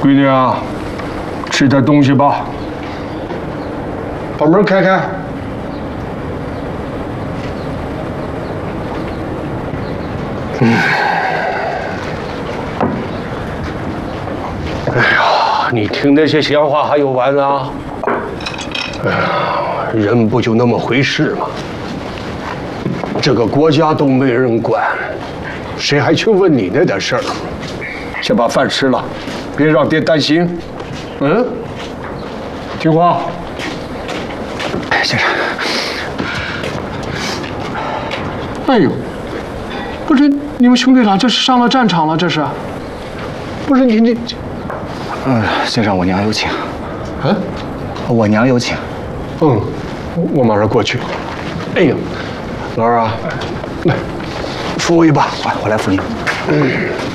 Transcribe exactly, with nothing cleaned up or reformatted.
闺女啊，吃点东西吧。把门开开。嗯。哎呀，你听那些闲话还有完啊？哎呀，人不就那么回事吗？这个国家都没人管，谁还去问你那点事儿？先把饭吃了，别让爹担心。嗯，听话。 先生。 哎呦，不是你们兄弟俩这是上了战场了？这是？不是你你？ 嗯，先生，我娘有请。 嗯， 我娘有请。 嗯，我马上过去。哎呦，老二啊，来，扶我一把， 我来扶你。嗯。